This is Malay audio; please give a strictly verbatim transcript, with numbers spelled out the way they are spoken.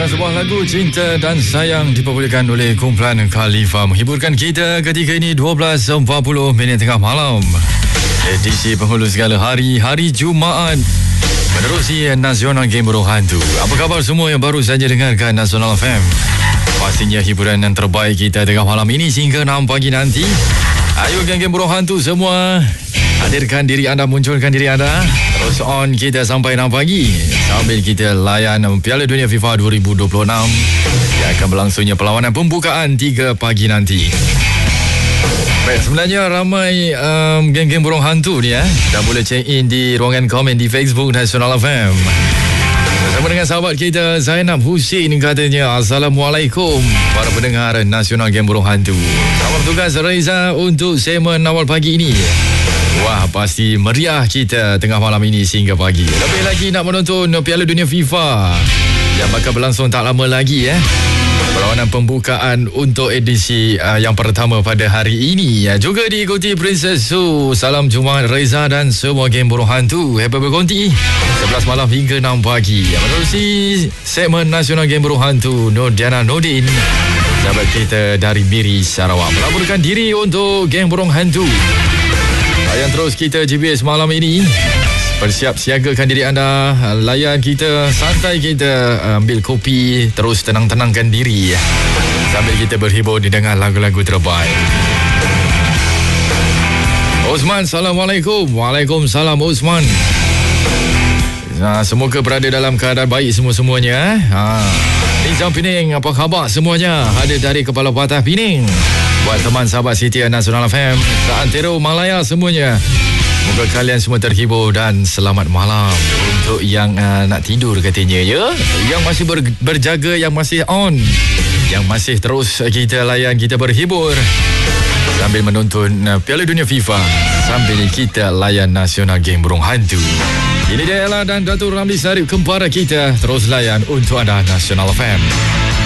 Sebuah lagu cinta dan sayang dipopularkan oleh kumpulan Khalifa menghiburkan kita ketika ini dua belas empat puluh minit tengah malam. Edisi penghulu segala hari, hari Jumaat menerusi Nasional Game Burung Hantu. Apa khabar semua yang baru saja dengarkan Nasional F M? Pastinya hiburan yang terbaik kita tengah malam ini sehingga enam pagi nanti. Ayo geng-geng Burung Hantu semua, hadirkan diri anda, munculkan diri anda. Terus on kita sampai enam pagi sambil kita layan Piala Dunia FIFA dua ribu dua puluh enam yang akan berlangsungnya perlawanan pembukaan tiga pagi nanti. Baik, sebenarnya ramai um, geng-geng Burung Hantu ni eh, dah boleh check in di ruangan komen di Facebook Nasional F M. Bersama dengan sahabat kita Zainab Husin katanya, Assalamualaikum para pendengar Nasional Game Burung Hantu. Selamat bertugas Reza untuk segmen awal pagi ini. Wah, pasti meriah kita tengah malam ini sehingga pagi. Lebih lagi nak menonton Piala Dunia FIFA yang bakal berlangsung tak lama lagi eh. Perlawanan pembukaan untuk edisi uh, yang pertama pada hari ini ya, juga diikuti Princess Su. Salam Jumaat Reza dan semua geng Burung Hantu. Happy berkonti sebelas malam hingga enam pagi. Yang menerusi segmen Nasional Game Burung Hantu, Nur Diana Nordin, sahabat kita dari Miri Sarawak, melaporkan diri untuk geng Burung Hantu. Layan terus kita G B S malam ini. Bersiap siagakan diri anda, layan kita, santai kita, ambil kopi, terus tenang-tenangkan diri sambil kita berhibur didengar lagu-lagu terbaik. Osman, Assalamualaikum. Waalaikumsalam Osman. Nah, semoga berada dalam keadaan baik semua-semuanya. Ha. Nizam Pening, apa khabar semuanya? Hadir dari Kepala Patah Pening. Buat teman sahabat Setia Nasional F M, seantero Malaya semuanya, semoga kalian semua terhibur dan selamat malam. Untuk yang uh, nak tidur katanya ya, yang masih ber, berjaga, yang masih on, yang masih terus kita layan, kita berhibur sambil menonton uh, Piala Dunia FIFA, sambil kita layan Nasional Game Burung Hantu. Ini dia Ella dan Datuk Ramli Sarip, kempara kita. Terus layan untuk anda Nasional F M.